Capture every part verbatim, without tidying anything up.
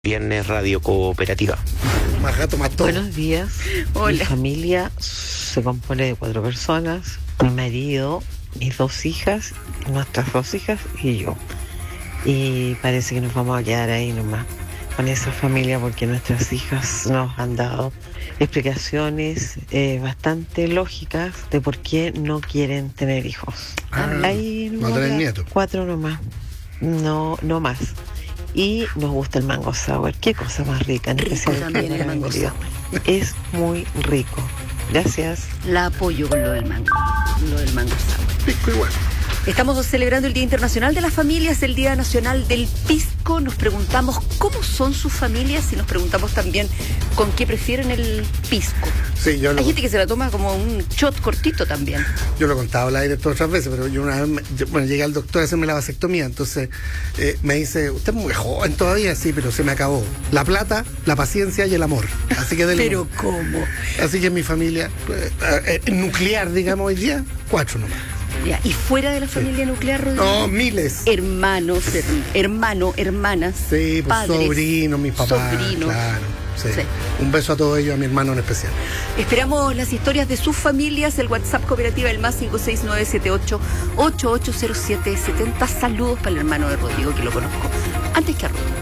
Viernes Radio Cooperativa. Más gato, más todo. Buenos días. Hola. Mi familia se compone de cuatro personas: mi marido, mis dos hijas, nuestras dos hijas y yo. Y parece que nos vamos a quedar ahí nomás con esa familia, porque nuestras hijas nos han dado explicaciones eh, bastante lógicas de por qué no quieren tener hijos. Ah, ahí no tener nietos. Cuatro nomás, no, no más. Y nos gusta el mango sour. Qué cosa más rica, en Rico especial también el mango sour. Es muy rico. Gracias. La apoyo con lo del mango, lo del mango sour. Pisco igual. Estamos celebrando el Día Internacional de las Familias, el Día Nacional del Pisco. Nos preguntamos cómo son sus familias y nos preguntamos también con qué prefieren el pisco. Sí, yo lo, Hay gente que se la toma como un shot cortito también. yo lo he contado al aire todas otras veces, pero yo una vez, me- yo- bueno, llegué al doctor a hacerme la vasectomía, entonces eh, me dice, usted es muy joven todavía, sí, pero se me acabó la plata, la paciencia y el amor. Así que dele- Pero ¿cómo? así que mi familia eh, eh, nuclear, digamos, hoy día, cuatro nomás. Ya, y fuera de la familia nuclear, Rodrigo, No, miles. hermanos, her- hermano, hermanas, Sí, pues padres, sobrinos, mis papás, sobrinos. claro. Sí. Sí. Un beso a todos ellos, a mi hermano en especial. Esperamos las historias de sus familias, el WhatsApp cooperativa, el más cinco seis nueve siete ocho ocho ocho cero siete siete cero. Saludos para el hermano de Rodrigo, que lo conozco antes que a Rodrigo,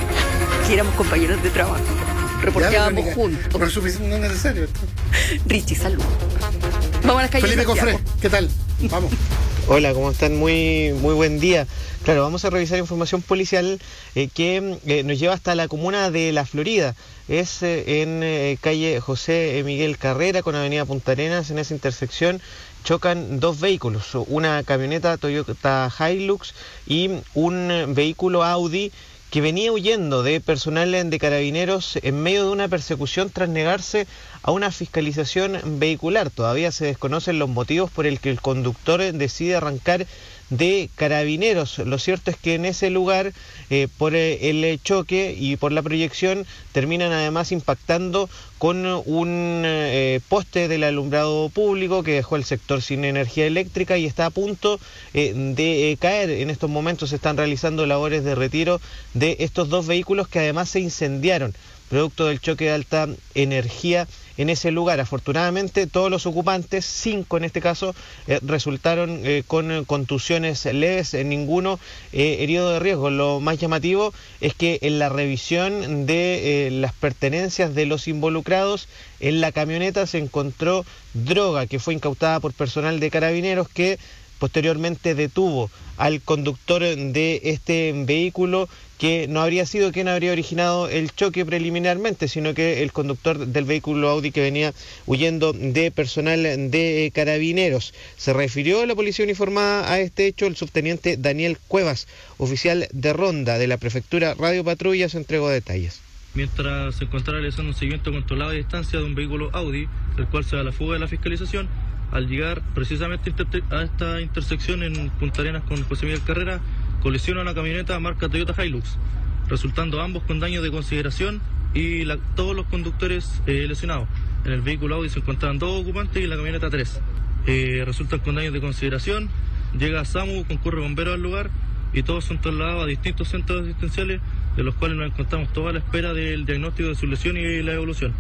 que éramos compañeros de trabajo, reporteábamos Ya, Verónica, juntos. No es suficiente, no es necesario. Richie, saludos. Vamos a las calles Felipe de Santiago. Cofré, ¿qué tal? Vamos. Hola, ¿cómo están? Muy, muy buen día. Claro, vamos a revisar información policial eh, que eh, nos lleva hasta la comuna de La Florida. Es eh, en eh, calle José Miguel Carrera con avenida Punta Arenas. En esa intersección chocan dos vehículos, una camioneta Toyota Hilux y un eh, vehículo Audi que venía huyendo de personal de carabineros en medio de una persecución tras negarse a una fiscalización vehicular. Todavía se desconocen los motivos por el que el conductor decide arrancar de carabineros. Lo cierto es que en ese lugar, eh, por eh, el choque y por la proyección, terminan además impactando con un eh, poste del alumbrado público que dejó el sector sin energía eléctrica y está a punto eh, de eh, caer. En estos momentos se están realizando labores de retiro de estos dos vehículos que además se incendiaron, producto del choque de alta energía en ese lugar. Afortunadamente todos los ocupantes, cinco en este caso, eh, resultaron eh, con eh, contusiones leves, eh, ninguno eh, herido de riesgo. Lo más llamativo es que en la revisión de eh, las pertenencias de los involucrados en la camioneta se encontró droga que fue incautada por personal de carabineros, que posteriormente detuvo al conductor de este vehículo, que no habría sido quien habría originado el choque preliminarmente, sino que el conductor del vehículo Audi que venía huyendo de personal de carabineros. Se refirió la policía uniformada a este hecho el subteniente Daniel Cuevas, oficial de ronda de la prefectura Radio Patrulla, se entregó detalles. Mientras se encontraba realizando un seguimiento controlado a distancia de un vehículo Audi, el cual se da la fuga de la fiscalización, al llegar precisamente a esta intersección en Punta Arenas con José Miguel Carrera, colisiona una camioneta marca Toyota Hilux, resultando ambos con daños de consideración y la, todos los conductores eh, lesionados. En el vehículo Audi se encontraban dos ocupantes y en la camioneta tres. Eh, resultan con daños de consideración, llega SAMU, concurre bomberos al lugar y todos son trasladados a distintos centros asistenciales, de los cuales nos encontramos toda a la espera del diagnóstico de su lesión y la evolución.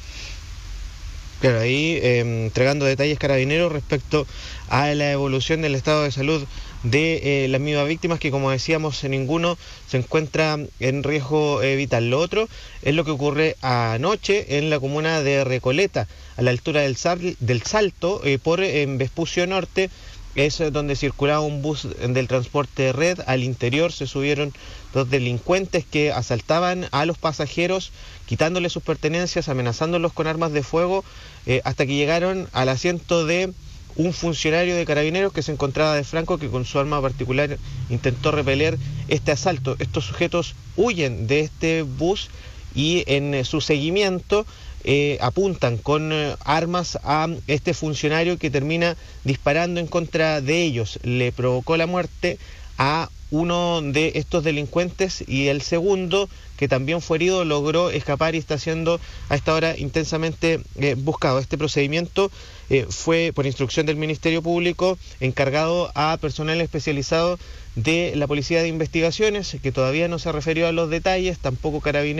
Claro, ahí eh, entregando detalles carabineros respecto a la evolución del estado de salud de eh, las mismas víctimas, que como decíamos ninguno se encuentra en riesgo eh, vital. Lo otro es lo que ocurre anoche en la comuna de Recoleta, a la altura del, Sal, del Salto, eh, por eh, Vespucio Norte. Es donde circulaba un bus del transporte Red. Al interior se subieron dos delincuentes que asaltaban a los pasajeros, quitándoles sus pertenencias, amenazándolos con armas de fuego, eh, hasta que llegaron al asiento de un funcionario de carabineros que se encontraba de franco, que con su arma particular intentó repeler este asalto. Estos sujetos huyen de este bus y en su seguimiento Eh, apuntan con eh, armas a este funcionario, que termina disparando en contra de ellos. Le provocó la muerte a uno de estos delincuentes, y el segundo, que también fue herido, logró escapar y está siendo a esta hora intensamente eh, buscado. Este procedimiento eh, fue por instrucción del Ministerio Público, encargado a personal especializado de la Policía de Investigaciones, que todavía no se refirió a los detalles, tampoco Carabineros